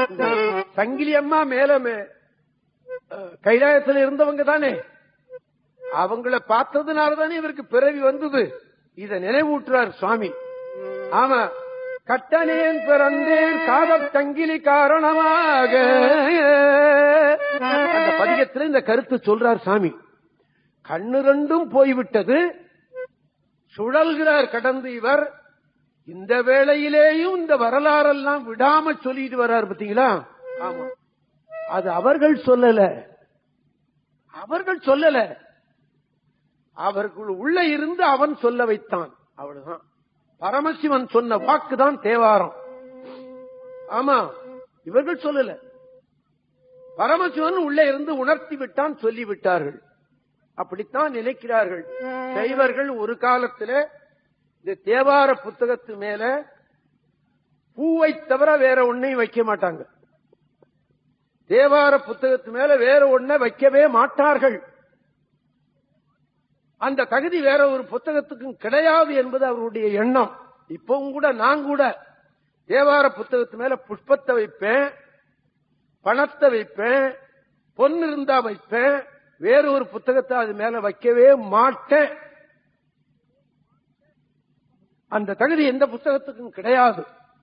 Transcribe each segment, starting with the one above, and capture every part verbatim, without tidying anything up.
சங்கிலி அம்மா மேல கைலாயத்தில் இருந்தவங்க தானே, அவங்கள பார்த்ததுனாலதானே இவருக்கு பிறவி வந்தது. இத நினைவூட்டுறார் சுவாமி. ஆமா, கட்டனேன் பிறந்தேன் காதல் சங்கிலி காரணமாக. அந்த பதிகத்தில் இந்த கருத்து சொல்றார் சாமி. கண்ணு ரெண்டும் போய்விட்டது, சுழல்கிறார் கடந்து இவர். இந்த வேளையிலேயும் இந்த வரலாறெல்லாம் விடாம சொல்லிட்டு வர்றார் பாத்தீங்களா. ஆமா, அது அவர்கள் சொல்லல, அவர்கள் சொல்லல, அவர்கள் உள்ள இருந்து அவன் சொல்ல வைத்தான். அவ்வளவுதான். பரமசிவன் சொன்ன வாக்குதான் தேவாரம். ஆமா, இவர்கள் சொல்லல, பரமசிவன் உள்ளே இருந்து உணர்த்தி விட்டான், சொல்லிவிட்டார்கள். அப்படித்தான் நினைக்கிறார்கள் சைவர்கள். ஒரு காலத்தில் இந்த தேவார புத்தகத்து மேல பூவை தவிர வேற ஒன்னையும் வைக்க மாட்டாங்க. தேவார புத்தகத்து மேல வேற ஒன்ன வைக்கவே மாட்டார்கள். அந்த தகுதி வேற ஒரு புத்தகத்துக்கும் கிடையாது என்பது அவருடைய எண்ணம். இப்பவும் கூட நான் கூட தேவார புத்தகத்து மேல புஷ்பத்தை வைப்பேன், பணத்தை வைப்பேன், பொன்னு இருந்தா வைப்பேன், வேற ஒரு புத்தகத்தை அது மேல வைக்கவே மாட்டேன். அந்த தகுதி எந்த புத்தகத்துக்கும் கிடையாது.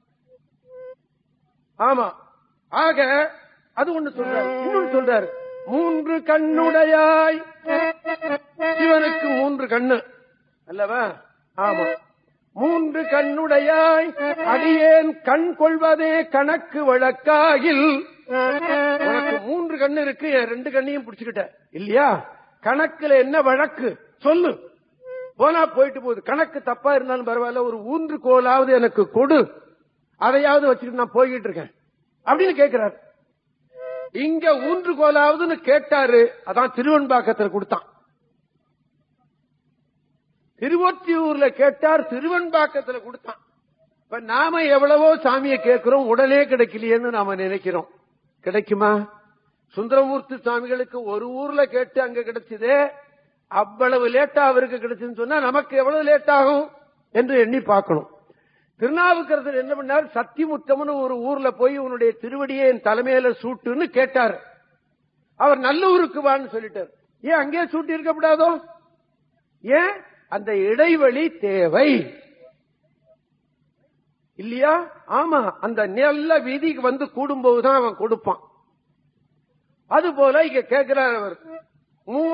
ஆமா, ஆக அது ஒண்ணு சொல்றாரு. இன்னொன்று சொல்றாரு, மூன்று கண்ணுடையாய். சிவனுக்கு மூன்று கண்ணு அல்லவா? ஆமா, மூன்று கண்ணுடையாய் அடியேன் கண் கொள்வதே கணக்கு வழக்காகில். உனக்கு மூன்று கண்ணு இருக்கு, ரெண்டு கண்ணையும் பிடிச்சுக்கிட்ட இல்லையா? கணக்குல என்ன வழக்கு சொல்லு. போனா போயிட்டு போகுது, கணக்கு தப்பா இருந்தாலும் பரவாயில்ல, ஒரு ஊன்று கோலாவது எனக்கு கொடு, அதையாவது வச்சுக்கிட்டு நான் போய்கிட்டு இருக்கேன் அப்படின்னு கேட்கிறாரு. இங்க ஊன்று கோலாவதுன்னு கேட்டாரு, அதான் திருவெண்பாக்கத்தில் கொடுத்தான். திருவொற்றியூர்ல கேட்டார், திருவெண்பாக்கத்தில் கொடுத்தான். இப்ப நாம எவ்வளவோ சாமியை கேட்கிறோம், உடனே கிடைக்கலையேன்னு நாம நினைக்கிறோம். கிடைக்குமா? சுந்தரமூர்த்தி சுவாமிகளுக்கு ஒரு ஊர்ல கேட்டு அங்க கிடைச்சதே, அவ்வளவு லேட்டா அவருக்கு கிடைச்சுன்னு சொன்னா நமக்கு எவ்வளவு லேட் ஆகும் என்று எண்ணி பார்க்கணும். திருநாவுக்கரசர் என்ன பண்ணார், சத்திமுத்தம்னு ஒரு ஊர்ல போய் உன்னுடைய திருவடியை என் தலைமையில சூட்டுன்னு கேட்டார். அவர் நல்லூருக்கு வான்னு சொல்லிட்டார். ஏன் அங்கே சூட்டி இருக்கப்படாதோ? ஏன்? அந்த இடைவெளி தேவை இல்லையா? ஆமா, அந்த நல்ல வீதிக்கு வந்து கூடும்போதுதான் அவன் கொடுப்பான். அது போல இங்க கேட்கிறார் அவர்.